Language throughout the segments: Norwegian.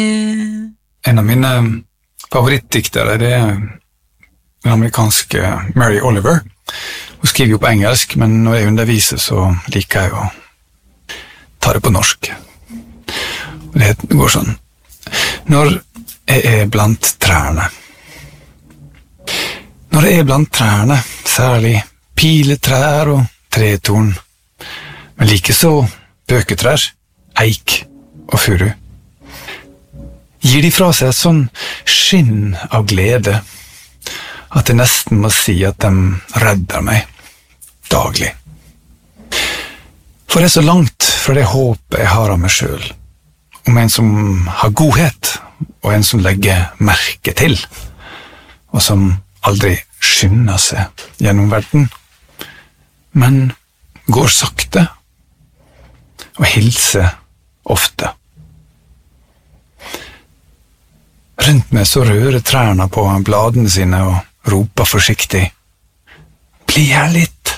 En av mine favorittdiktere, det den amerikanske Mary Oliver. Hun skriver jo på engelsk, men når jeg underviser så liker jeg å ta det på norsk. Det går sånn. Når jeg blant trærne. Når jeg blant trærne, særlig piletrær og tretorn, men like så bøketrær, eik og furu, gir de fra seg et sånn skinn av glede at jeg nesten må si at de redder meg daglig. For det så langt fra det håpet jeg har av meg selv, om en som har godhet, og en som legger merke til, og som aldri skynder seg gjennom verden, men går sakte og hilser ofte. Rundt meg så rører trærne på bladene sine og roper forsiktig. Bli her litt.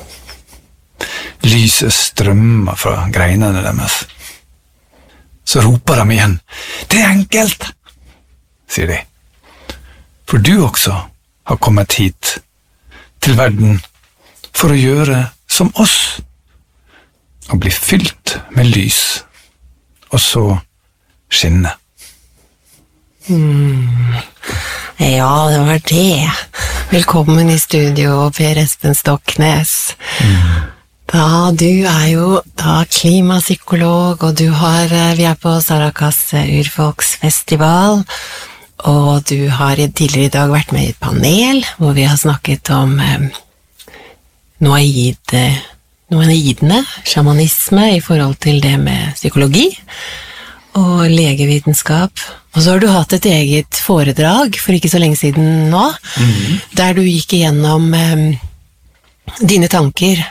Lyset strømmer fra greinene deres. Så roper de igjen. Det er enkelt, sier de. For du også har kommet hit til verden for å gjøre som oss, og bli fylt med lys, og så skinne. Ja, det var det. Velkommen i studio, Per Espen Stoknes. Du er jo klimapsykolog, og vi er på Sarakas urfolksfestival, og du har tidligere i dag vært med i et panel, hvor vi har snakket om noaidene, shamanisme i forhold til det med psykologi, og legevitenskap. Og så har du hatt et eget foredrag for ikke så lenge siden nå, der du gikk igjennom dine tanker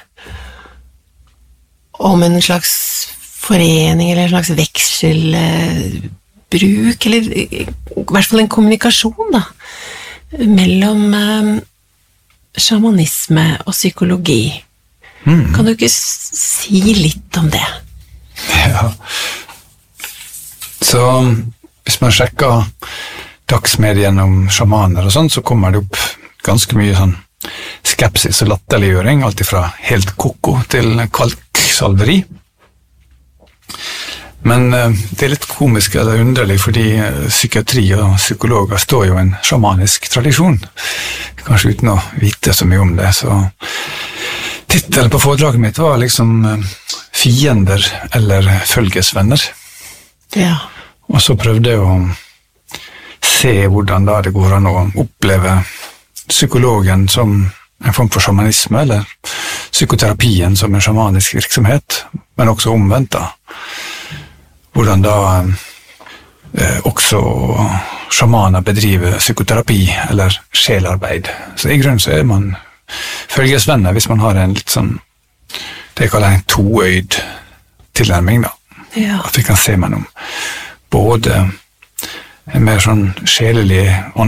om en slags forening, eller en slags vekselbruk, eller i hvert fall en kommunikasjon da, mellom shamanisme og psykologi. Kan du ikke si litt om det? Ja. Så hvis man sjekker dagsmedien om shamaner og sånn, så kommer det opp ganske mye sånn skepsis og latterliggjøring, alt fra helt koko til kalksalveri. Men det er litt komisk eller underlig, fordi psykiatri og psykologer står jo i en shamanisk tradisjon, kanskje uten å vite så mye om det. Så titelen på foredraget mitt var liksom fiender eller følgesvenner. Ja. Og så prøvde jeg å se hvordan da det går an å oppleve psykologen som en form for shamanisme, eller psykoterapien som en shamanisk virksomhet, men også omvendt da. Hvordan da også shamaner bedriver psykoterapi eller sjelarbeid. Så i grunnen så er man følgesvenner hvis man har en litt sånn, det jeg kaller en toøyd tilnærming da. Ja. At vi kan se mellom både en mer sånn sjelelig